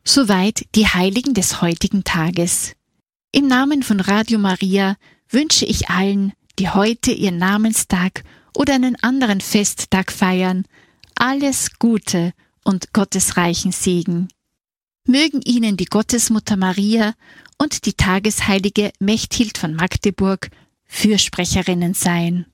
Soweit die Heiligen des heutigen Tages. Im Namen von Radio Maria wünsche ich allen, die heute ihren Namenstag oder einen anderen Festtag feiern, alles Gute und gottesreichen Segen. Mögen Ihnen die Gottesmutter Maria und die Tagesheilige Mechthild von Magdeburg Fürsprecherinnen sein.